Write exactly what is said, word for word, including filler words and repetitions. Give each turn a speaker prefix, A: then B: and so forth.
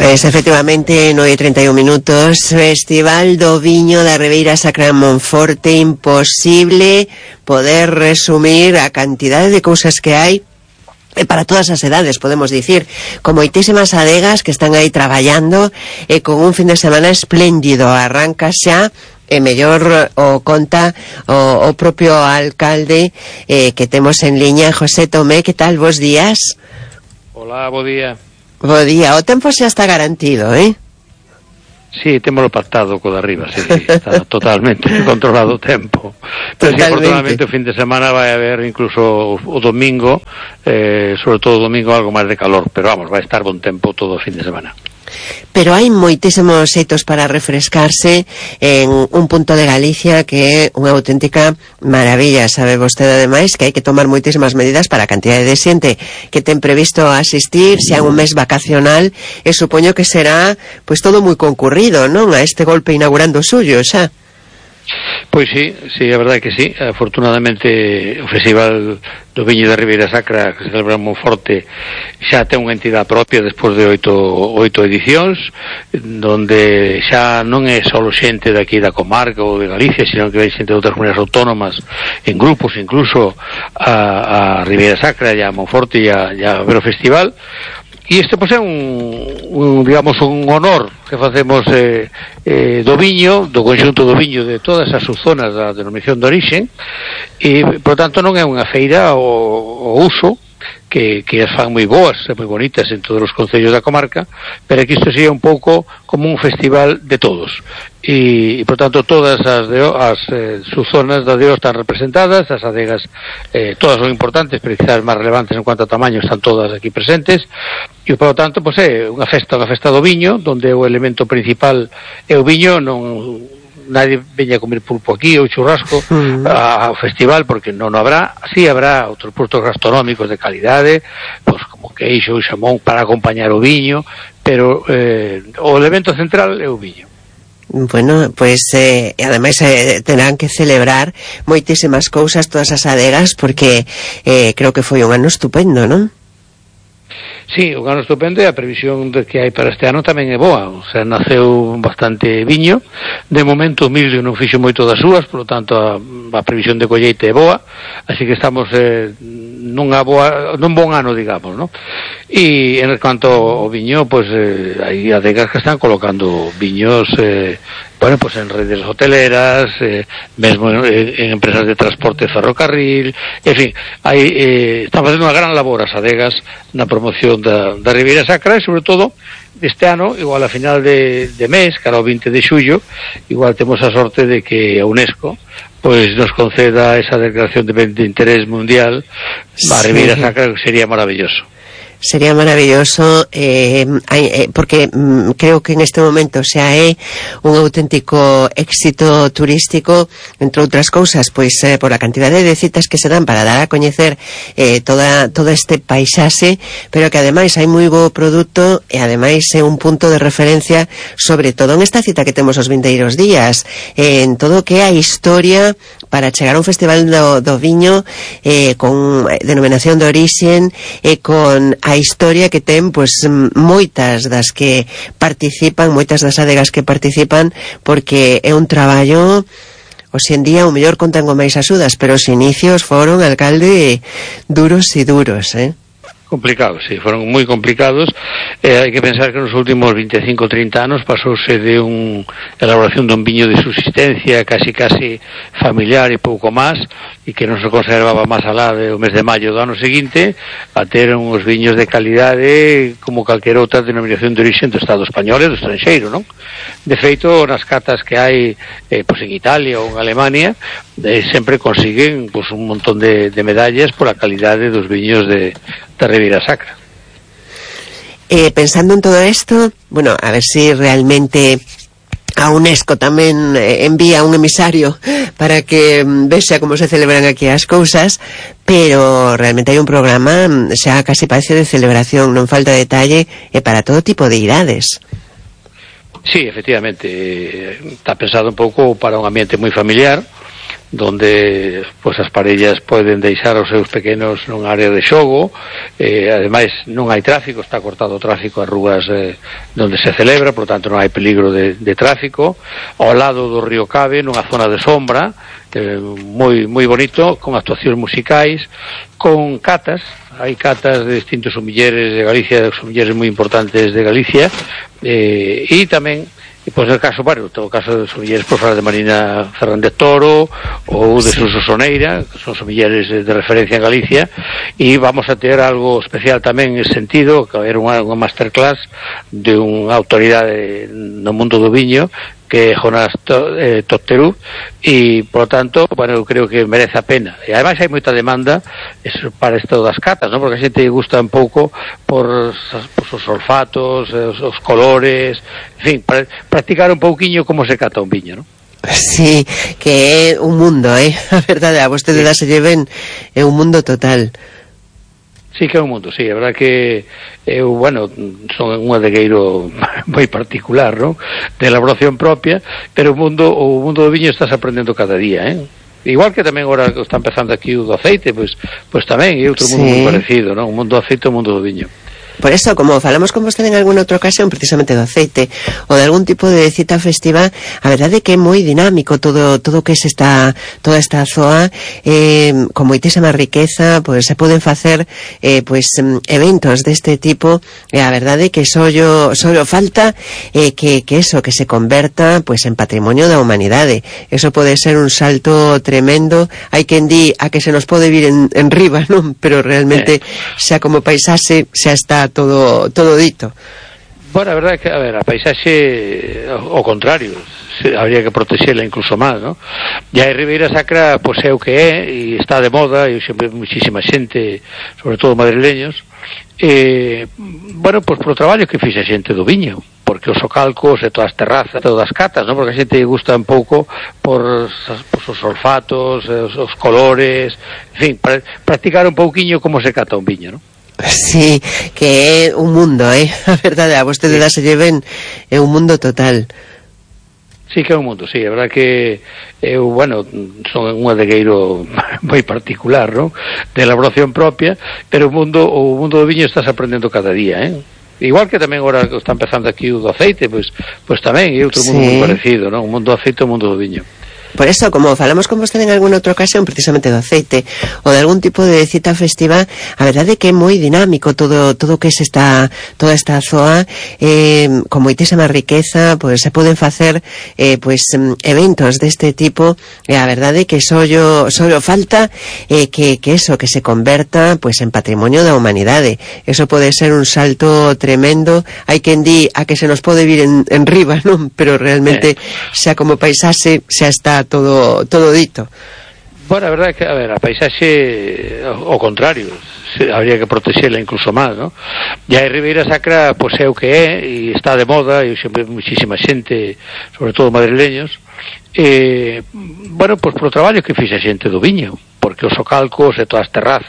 A: Pois, efectivamente, nove e trinta e un minutos, Festival do Viño da Ribeira Sacra en Monforte. Imposible poder resumir a cantidade de cousas que hai, e para todas as edades, podemos dicir, con moitísimas adegas que están aí traballando, e con un fin de semana espléndido. Arranca xa, e mellor o conta o, o propio alcalde eh, que temos en liña, José Tomé. Que tal? Bos días.
B: Hola, bo día.
A: Bo día. O tempo xa está garantido, eh?
B: Sí, témolo pactado co de arriba, sí, sí, está totalmente controlado o tempo. Pero sí, afortunadamente o fin de semana vai haber incluso o domingo, eh, sobre todo o domingo, algo máis de calor, pero vamos, vai estar bon tempo todo o fin de semana.
A: Pero hai moitísimos xeitos para refrescarse en un punto de Galicia que é unha auténtica maravilla. Sabe vostede ademais que hai que tomar moitísimas medidas para a cantidade de xente que ten previsto asistir, se hai un mes vacacional, e supoño que será pois todo moi concurrido, non? A este golpe inaugurando o suyo, xa.
B: Pois sí, sí, a verdade é que sí. Afortunadamente o Festival do Viño da Ribeira Sacra, que se celebra en Monforte, xa ten unha entidade propia despois de oito, oito edicións, donde xa non é só xente daqui da comarca ou de Galicia, sino que hai xente de outras comunidades autónomas, en grupos incluso, a, a Ribeira Sacra e a Monforte e a, e a ver o festival. E isto pois é un, un digamos un honor que facemos eh, eh, do viño, do conxunto do viño de todas as subzonas da denominación de orixe, e por tanto non é unha feira o, o uso que, que as fan moi boas e moi bonitas en todos os concellos da comarca, pero que isto sería un pouco como un festival de todos, e, e por tanto todas as, de, as eh, subzonas da D O están representadas, as adegas eh, todas son importantes, pero quizás máis relevantes en cuanto a tamaño están todas aquí presentes, e por tanto pois é unha festa, unha festa do viño, donde o elemento principal é o viño. Non nadie veña a comer pulpo aquí ou churrasco mm. ao festival, porque non habrá. Sí habrá outros produtos gastronómicos de calidade, pois como queixo e xamón para acompañar o viño, pero eh, o elemento central é o viño.
A: Bueno, pois eh, ademais eh, terán que celebrar moitísimas cousas todas as adegas, porque eh, creo que foi un ano estupendo, non?
B: Sí, un ano estupendo, e a previsión de que hai para este ano tamén é boa. O sea, naceu bastante viño. De momento o millo non fixo moito das súas, por lo tanto a, a previsión de colleite é boa, así que estamos eh, nunha boa, nun bon ano, digamos, ¿no? E en cuanto ao viño, pois eh, hai adegas que están colocando viños eh, bueno, pues en redes hoteleras, eh, mesmo en, en empresas de transporte de ferrocarril, en fin, hai, eh, están facendo unha gran labor as adegas na promoción da, da Ribeira Sacra, e sobre todo este ano, igual a final de, de mes, cara ao vinte de xullo, igual temos a sorte de que a UNESCO pois nos conceda esa declaración de, de interés mundial, a Ribeira Sacra, que sería maravilloso.
A: Sería maravilloso, eh, eh, porque mm, creo que en este momento xa é un auténtico éxito turístico, entre outras cousas, pois eh, por a cantidade de citas que se dan para dar a coñecer eh, toda, todo este paisaxe, pero que ademais hai moi bo produto, e ademais é un punto de referencia, sobre todo en esta cita que temos os vindeiros días, eh, en todo o que é a historia para chegar a un festival do, do viño eh, con denominación de orixen, e con a historia que ten, pois, moitas das que participan, moitas das adegas que participan, porque é un traballo, hoxe en día o mellor contan con máis axudas, pero os inicios foron, alcalde, duros e duros, eh?
B: Complicados, sí, foron moi complicados. Eh, hai que pensar que nos últimos veinticinco, trinta anos pasouse de un elaboración dun viño de subsistencia casi casi familiar e pouco máis, e que non se conservaba máis alá do mes de maio do ano seguinte, a ter uns viños de calidade como calquera outra denominación de orixe do Estado español e do estranxeiro, non? De feito, nas catas que hai eh, pois en Italia ou en Alemania, eh, sempre consiguen pois, un montón de, de medallas por a calidade dos viños de da Ribeira Sacra.
A: Eh, pensando en todo esto, bueno, a ver si realmente a UNESCO tamén eh, envía un emisario para que mm, vexa como se celebran aquí as cousas, pero realmente hai un programa xa casi parece de celebración, non falta detalle, e para todo tipo de idades.
B: Sí, efectivamente, está pensado un pouco para un ambiente moi familiar, donde pois as parellas poden deixar os seus pequenos nun área de xogo, eh, ademais non hai tráfico, está cortado o tráfico as rúas eh, onde se celebra, por tanto non hai peligro de, de tráfico, ao lado do río Cabe, nunha zona de sombra, eh, moi moi bonito, con actuacións musicais, con catas, hai catas de distintos sumilleres de Galicia, sumilleres moi importantes de Galicia, eh, e tamén, e pois no caso, bueno, no caso de sumilleres por falar de Marina Fernández Toro ou de Suso Soneira, que son sumilleres de referencia en Galicia, e vamos a ter algo especial tamén en ese sentido, que era unha, unha masterclass de unha autoridade no mundo do viño, que é Jonás eh, Totterú, e, por lo tanto, bueno, eu creo que merece a pena. E, ademais, hai moita demanda eso, para isto das catas, ¿no? Porque a xente gusta un pouco por, por os olfatos, os, os colores, en fin, para practicar un pouquiño como se cata un viño, ¿no?
A: Sí, que é un mundo, eh? A verdade, a vostede sí. Dáselle ben, é un mundo total.
B: Sí que é un mundo, sí, a verdad que eu, bueno, son un adegueiro moi particular, non? De elaboración propia, pero o mundo o mundo do viño está se aprendendo cada día, eh? Igual que tamén agora que está empezando aquí o do aceite, pois pois tamén é outro mundo sí. moi parecido, non? O mundo do aceite e o mundo do viño.
A: Por eso, como falamos con vostede en alguna outra ocasión precisamente do aceite ou de algún tipo de cita festiva, a verdade é que é moi dinámico todo todo que se está toda esta zoa, eh, con moitísima riqueza, pois se poden facer eh, pois eventos deste tipo, e a verdade é que só yo, só yo falta eh, que, que eso, que se converta pois en patrimonio da humanidade. Eso pode ser un salto tremendo. Hai quen di a que se nos pode vir en, en riba, non? Pero realmente xa como paisaxe xa está todo todo dito.
B: Bueno, a verdade é que, a ver, a paisaxe ao contrario, se, habría que protexela incluso máis, ¿no? E a Ribeira Sacra, pois é o que é, e está de moda, e sempre muchísima xente, sobre todo madrileños, e, bueno, pois por o traballo que fixe a xente do viño, porque os socalcos e todas as terrazas, todas as catas, ¿no? Porque a xente gusta un pouco por, por os olfatos, os, os colores, en fin, para practicar un pouquiño como se cata un viño, ¿no?
A: Sí, que é un mundo, eh? A verdade, a vostede sí. Dáselle ben, é un mundo total.
B: Sí que é un mundo, sí, a verdade que eu, bueno, son un adegueiro moi particular, non? De elaboración propia, pero o mundo o mundo do viño está se aprendendo cada día, eh? Igual que tamén agora que está empezando aquí o do aceite, pois pois tamén é outro mundo sí. moi parecido, non? O mundo do aceite e o mundo do viño.
A: Por eso, como falamos con vostede en alguna outra ocasión precisamente do aceite ou de algún tipo de cita festiva, a verdade é que é moi dinámico todo todo que se está toda esta zoa, eh, con moitísima riqueza, pois se poden facer eh, pois eventos deste tipo, e a verdade é que só yo, só yo falta eh, que, que eso, que se converta pois en patrimonio da humanidade. Eso pode ser un salto tremendo. Hai quen di a que se nos pode vir en, en riba, non? Pero realmente xa como paisaxe xa está todo todo dito.
B: Bueno, a verdade é que, a ver, a paisaxe ao contrario, se, habría que protexela incluso máis, ¿no? E a Ribeira Sacra, pois é o que é, e está de moda, e sempre muchísima xente, sobre todo madrileños, e, bueno, pois por o traballo que fixe a xente do viño, porque os socalcos e todas as terrazas